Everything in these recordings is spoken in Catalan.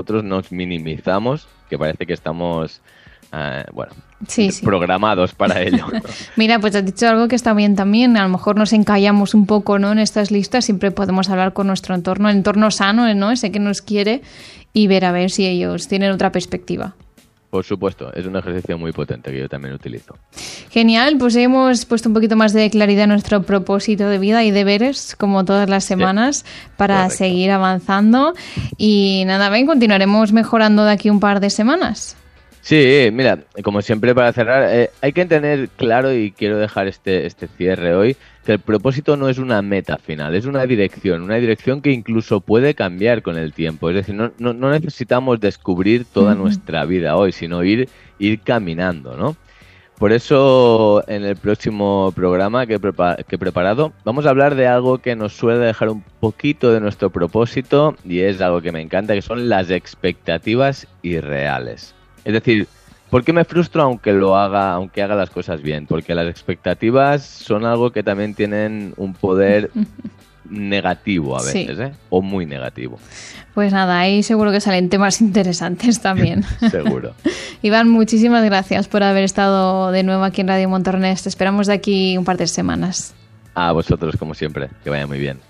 nosotros nos minimizamos, que parece que estamos sí. programados para ello. Mira, pues has dicho algo que está bien también. A lo mejor nos encallamos un poco, ¿no? En estas listas siempre podemos hablar con nuestro entorno sano, ¿no? Ese que nos quiere, y ver a ver si ellos tienen otra perspectiva. Por supuesto, es un ejercicio muy potente que yo también utilizo. Genial, pues hemos puesto un poquito más de claridad en nuestro propósito de vida y deberes, como todas las semanas, para correcto. seguir avanzando. Y nada, bien, continuaremos mejorando de aquí un par de semanas. Sí, mira, como siempre para cerrar, hay que tener claro, y quiero dejar este cierre hoy, que el propósito no es una meta final, es una dirección que incluso puede cambiar con el tiempo. Es decir, no necesitamos descubrir toda nuestra vida hoy, sino ir caminando, ¿no? Por eso, en el próximo programa que he preparado, vamos a hablar de algo que nos suele dejar un poquito de nuestro propósito, y es algo que me encanta, que son las expectativas irreales. Es decir, ¿por qué me frustro aunque haga las cosas bien? Porque las expectativas son algo que también tienen un poder negativo a veces, sí. O muy negativo. Pues nada, ahí seguro que salen temas interesantes también. Seguro. Iván, muchísimas gracias por haber estado de nuevo aquí en Radio Montornès. Te esperamos de aquí un par de semanas. A vosotros, como siempre. Que vaya muy bien.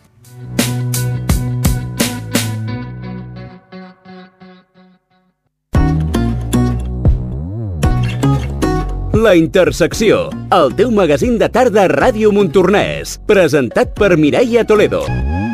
La Intersecció, el teu magazín de tarda a Ràdio Montornès, presentat per Mireia Toledo.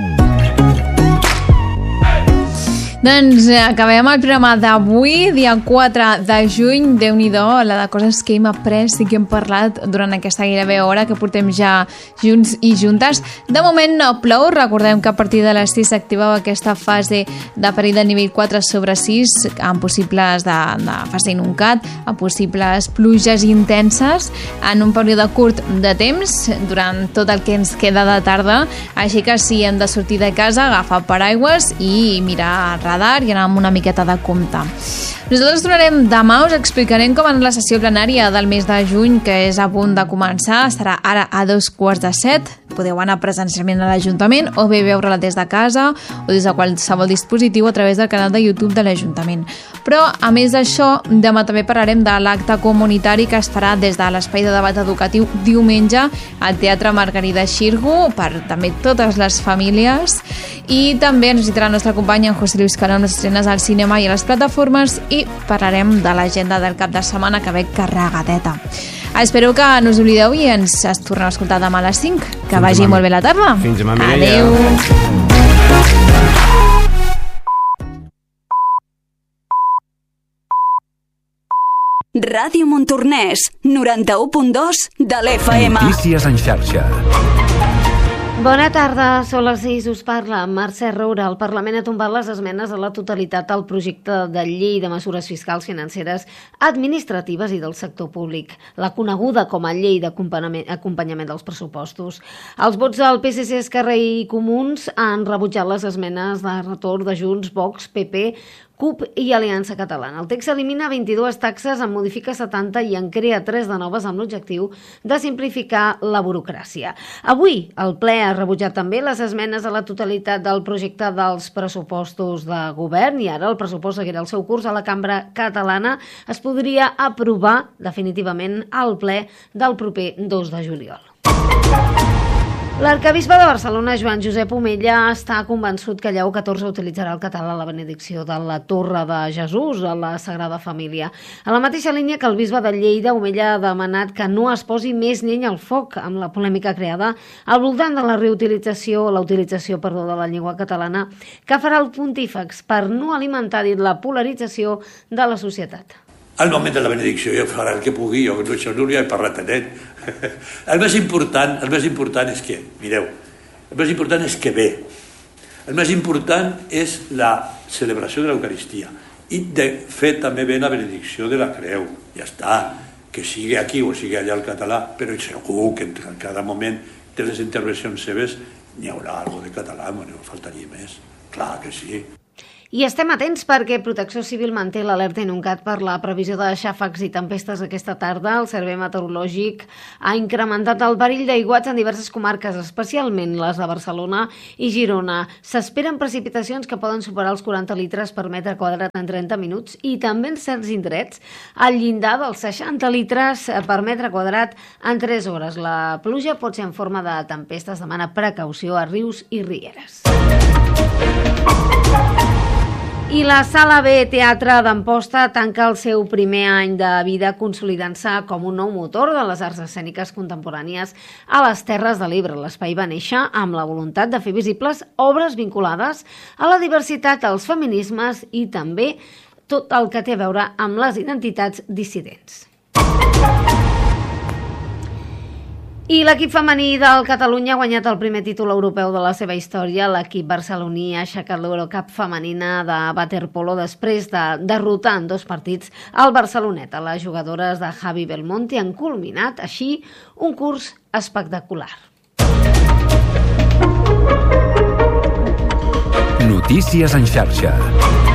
Doncs acabem el programa d'avui, dia 4 de juny. Déu-n'hi-do, la de coses que hem après i que hem parlat durant aquesta gairebé hora que portem ja junts i juntes. De moment no plou, recordem que a partir de les 6 s'activava aquesta fase de perill de nivell 4 sobre 6, amb possibles de fase inuncat, amb possibles pluges intenses en un període curt de temps, durant tot el que ens queda de tarda. Així que si hem de sortir de casa, agafar paraigües i mirar radar i anar amb una miqueta de compte. Nosaltres tornarem demà, us explicarem com ha anat la sessió plenària del mes de juny, que és a punt de començar. Estarà ara a 2:45. Podeu anar presencialment a l'Ajuntament o bé veure-la des de casa o des de qualsevol dispositiu a través del canal de YouTube de l'Ajuntament. Però, a més d'això, demà també parlarem de l'acte comunitari que es farà des de l'Espai de Debat Educatiu diumenge al Teatre Margarida Xirgu per també totes les famílies, i també ens visitarà el nostre company en José Luis Calón amb les estrenes al cinema i a les plataformes, i parlarem de l'agenda del cap de setmana, que ve carregadeta. Espero que no us oblideu i ens tornem a escoltar demà a les 5. Que vagi molt bé la tarda. Fins demà, Mireia. Adéu. Ràdio Montornès, 91.2 de l'FM. Notícies en xarxa. Bona tarda, són les 6, us parla Mercè Roura. El Parlament ha tombat les esmenes a la totalitat al projecte de llei de mesures fiscals, financeres, administratives i del sector públic, la coneguda com a llei d'acompanyament dels pressupostos. Els vots del PSC, Esquerra i Comuns han rebutjat les esmenes de retorn de Junts, Vox, PP, CUP i Aliança Catalana. El text elimina 22 taxes, en modifica 70 i en crea 3 de noves amb l'objectiu de simplificar la burocràcia. Avui el ple ha rebutjat també les esmenes a la totalitat del projecte dels pressupostos de govern, i ara el pressupost seguirà el seu curs a la Cambra Catalana. Es podria aprovar definitivament al ple del proper 2 de juliol. L'arquebisbe de Barcelona, Joan Josep Omella, està convençut que Lleó XIV utilitzarà el català a la benedicció de la Torre de Jesús a la Sagrada Família. A la mateixa línia que el bisbe de Lleida, Omella ha demanat que no es posi més llenya al foc amb la polèmica creada al voltant de la utilització de la llengua catalana, que farà el pontífex per no alimentar la polarització de la societat. Al moment de la benedicció jo faré el que pugui, jo això no li he parlat a net. El més important és que, mireu, el més important és que ve. El més important és la celebració de l'Eucaristia i de fer també bé la benedicció de la creu. Ja està, que sigui aquí o sigui allà el català, però segur que en cada moment de les intervencions seves n'hi haurà alguna de català, no faltaria més. Clar que sí. I estem atents perquè Protecció Civil manté l'alerta Inuncat per la previsió de xàfecs i tempestes aquesta tarda. El Servei Meteorològic ha incrementat el perill d'aiguats en diverses comarques, especialment les de Barcelona i Girona. S'esperen precipitacions que poden superar els 40 litres per metre quadrat en 30 minuts i també en certs indrets al llindar dels 60 litres per metre quadrat en 3 hores. La pluja pot ser en forma de tempestes, demana precaució a rius i rieres. I la Sala B Teatre d'Amposta tanca el seu primer any de vida consolidant-se com un nou motor de les arts escèniques contemporànies a les Terres de l'Ebre. L'espai va néixer amb la voluntat de fer visibles obres vinculades a la diversitat, als feminismes i també tot el que té a veure amb les identitats dissidents. I l'equip femení del Catalunya ha guanyat el primer títol europeu de la seva història. L'equip barceloní ha aixecat l'Eurocup femenina de waterpolo després de derrotar en 2 partits al Barceloneta. Les jugadores de Javi Belmonte han culminat així un curs espectacular. Notícies en xarxa.